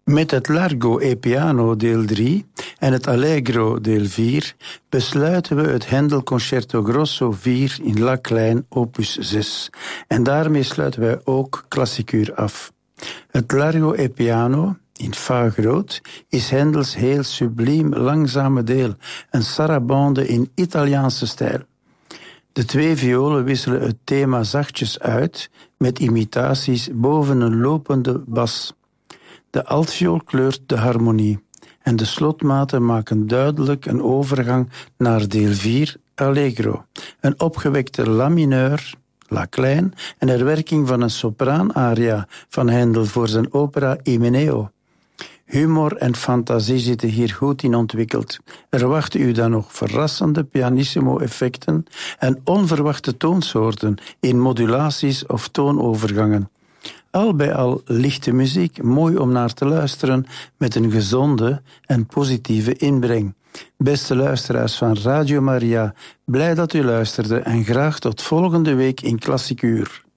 Met het Largo e Piano deel 3 en het Allegro deel 4 besluiten we het Händel Concerto Grosso 4 in La Klein opus 6. En daarmee sluiten wij ook klassikuur af. Het Largo e Piano, in fa groot, is Händels heel subliem langzame deel, een sarabande in Italiaanse stijl. De twee violen wisselen het thema zachtjes uit met imitaties boven een lopende bas. De altviool kleurt de harmonie en de slotmaten maken duidelijk een overgang naar deel 4, Allegro. Een opgewekte la mineur, La Klein, en herwerking van een sopraanaria van Händel voor zijn opera Imeneo. Humor en fantasie zitten hier goed in ontwikkeld. Er wachten u dan nog verrassende pianissimo-effecten en onverwachte toonsoorten in modulaties of toonovergangen. Al bij al lichte muziek, mooi om naar te luisteren, met een gezonde en positieve inbreng. Beste luisteraars van Radio Maria, blij dat u luisterde en graag tot volgende week in Klassikuur.